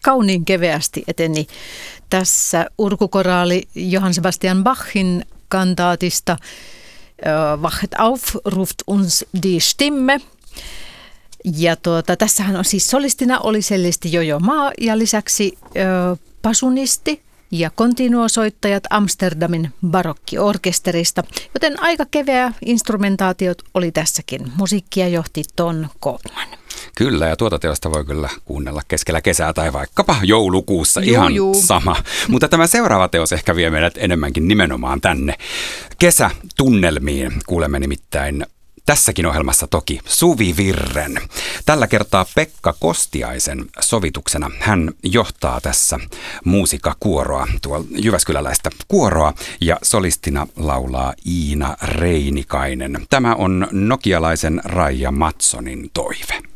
kauniin keveästi eteni tässä urkukoraali Johann Sebastian Bachin kantaatista Wachet auf, ruft uns die Stimme. Ja tässähän on siis solistina oli sellisti Jojo Maa ja lisäksi pasunisti ja kontinuosoittajat Amsterdamin barokkiorkesterista, joten aika keveä instrumentaatiot oli tässäkin. Musiikkia johti Ton Koopman. Kyllä, ja tuota teosta voi kyllä kuunnella keskellä kesää tai vaikkapa joulukuussa, ihan sama. Mutta tämä seuraava teos ehkä vie meidät enemmänkin nimenomaan tänne kesätunnelmiin. Kuulemme nimittäin tässäkin ohjelmassa toki Suvivirren. Tällä Pekka Kostiaisen sovituksena. Hän johtaa tässä muusikakuoroa, tuolla jyväskyläläistä kuoroa, ja solistina laulaa Iina Reinikainen. Tämä on nokialaisen Raija Matsonin toive.